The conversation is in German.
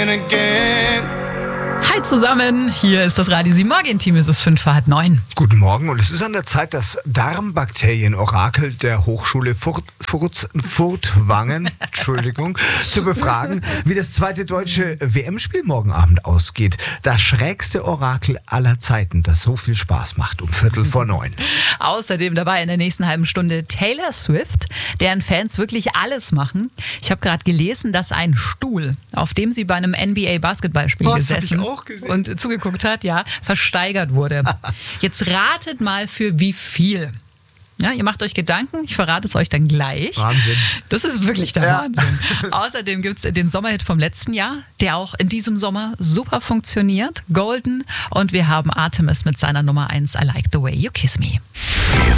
again, again. Hi zusammen, hier ist das Radio 7 Morgen-Team, es ist 9:05. Guten Morgen und es ist an der Zeit, das Darmbakterien-Orakel der Hochschule Furtwangen zu befragen, wie das zweite deutsche WM-Spiel morgen Abend ausgeht. Das schrägste Orakel aller Zeiten, das so viel Spaß macht, um 9:15. Außerdem dabei in der nächsten halben Stunde Taylor Swift, deren Fans wirklich alles machen. Ich habe gerade gelesen, dass ein Stuhl, auf dem sie bei einem NBA-Basketballspiel gesessen und zugeguckt hat, versteigert wurde. Jetzt ratet mal für wie viel. Ja, ihr macht euch Gedanken, ich verrate es euch dann gleich. Wahnsinn. Das ist wirklich der Wahnsinn. Außerdem gibt es den Sommerhit vom letzten Jahr, der auch in diesem Sommer super funktioniert, Golden. Und wir haben Artemis mit seiner Nummer 1, I Like the Way You Kiss Me.